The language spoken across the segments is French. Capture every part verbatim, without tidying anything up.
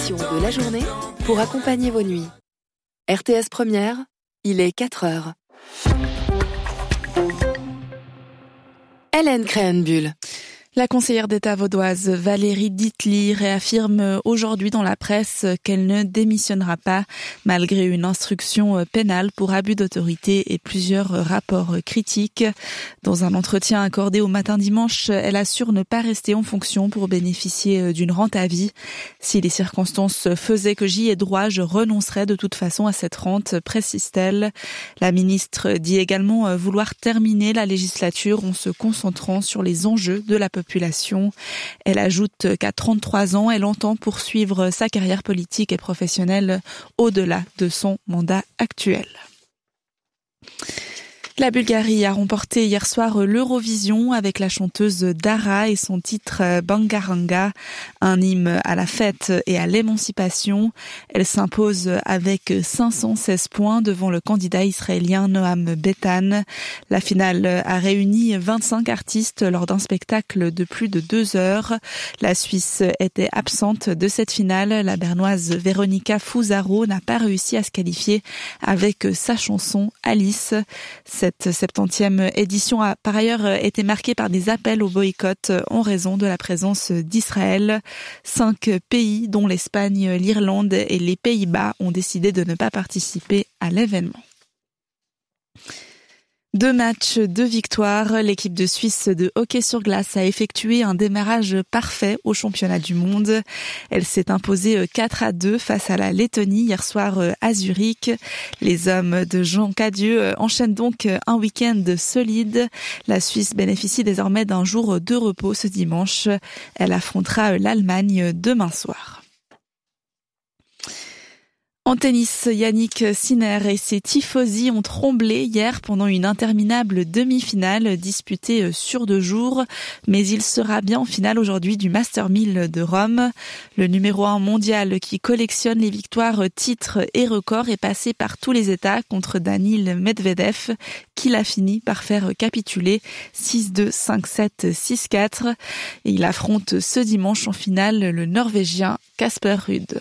édition de la journée pour accompagner vos nuits. R T S Première, il est quatre heures. Hélène Créhenbuhl. La conseillère d'État vaudoise Valérie Dietly réaffirme aujourd'hui dans la presse qu'elle ne démissionnera pas malgré une instruction pénale pour abus d'autorité et plusieurs rapports critiques. Dans un entretien accordé au Matin Dimanche, elle assure ne pas rester en fonction pour bénéficier d'une rente à vie. Si les circonstances faisaient que j'y ai droit, je renoncerais de toute façon à cette rente, précise-t-elle. La ministre dit également vouloir terminer la législature en se concentrant sur les enjeux de la population. Elle ajoute qu'à trente-trois ans, elle entend poursuivre sa carrière politique et professionnelle au-delà de son mandat actuel. La Bulgarie a remporté hier soir l'Eurovision avec la chanteuse Dara et son titre Bangaranga, un hymne à la fête et à l'émancipation. Elle s'impose avec cinq cent seize points devant le candidat israélien Noam Betan. La finale a réuni vingt-cinq artistes lors d'un spectacle de plus de deux heures. La Suisse était absente de cette finale. La bernoise Véronica Fusaro n'a pas réussi à se qualifier avec sa chanson Alice. Cette septantième édition a par ailleurs été marquée par des appels au boycott en raison de la présence d'Israël. Cinq pays, dont l'Espagne, l'Irlande et les Pays-Bas, ont décidé de ne pas participer à l'événement. Deux matchs, deux victoires. L'équipe de Suisse de hockey sur glace a effectué un démarrage parfait au championnat du monde. Elle s'est imposée quatre à deux face à la Lettonie hier soir à Zurich. Les hommes de Jean Cadieux enchaînent donc un week-end solide. La Suisse bénéficie désormais d'un jour de repos ce dimanche. Elle affrontera l'Allemagne demain soir. En tennis, Yannick Sinner et ses tifosi ont tremblé hier pendant une interminable demi-finale disputée sur deux jours, mais il sera bien en finale aujourd'hui du Master mille de Rome. Le numéro un mondial qui collectionne les victoires, titres et records est passé par tous les états contre Daniil Medvedev, qui l'a fini par faire capituler six deux, cinq sept, six quatre. Et il affronte ce dimanche en finale le Norvégien Casper Ruud.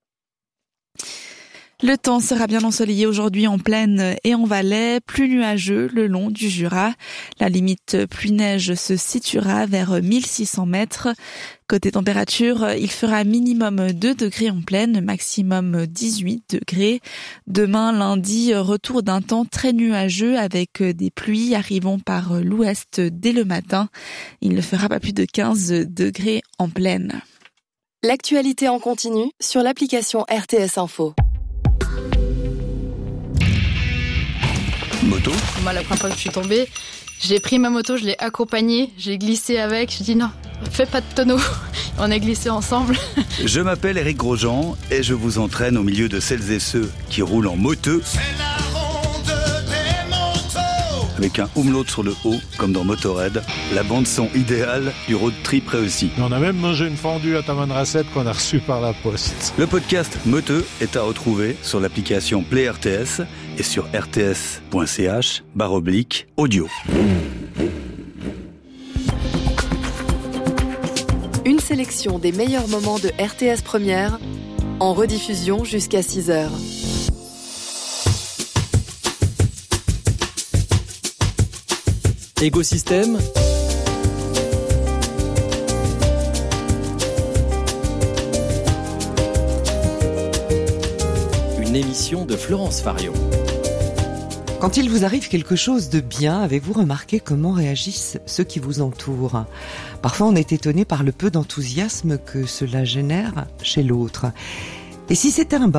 Le temps sera bien ensoleillé aujourd'hui en plaine et en Valais, plus nuageux le long du Jura. La limite pluie-neige se situera vers mille six cents mètres. Côté température, il fera minimum deux degrés en plaine, maximum dix-huit degrés. Demain, lundi, retour d'un temps très nuageux avec des pluies arrivant par l'ouest dès le matin. Il ne fera pas plus de quinze degrés en plaine. L'actualité en continu sur l'application R T S Info. Moto. Moi, la première fois que je suis tombée, j'ai pris ma moto, je l'ai accompagnée, j'ai glissé avec, je dis non, fais pas de tonneau. On a glissé ensemble. Je m'appelle Éric Grosjean et je vous entraîne au milieu de celles et ceux qui roulent en moteux. C'est la ronde des motos. Avec un umlaut sur le haut, comme dans Motorhead, la bande son idéale du road trip réussi. On a même mangé une fondue à Tamanrasset qu'on a reçue par la poste. Le podcast Moteux est à retrouver sur l'application Play R T S et sur rts.ch barre oblique audio. Une sélection des meilleurs moments de R T S Première en rediffusion jusqu'à six heures. Écosystème. Une émission de Florence Fario. Quand il vous arrive quelque chose de bien, avez-vous remarqué comment réagissent ceux qui vous entourent ? Parfois, on est étonné par le peu d'enthousiasme que cela génère chez l'autre. Et si c'était un baromètre ?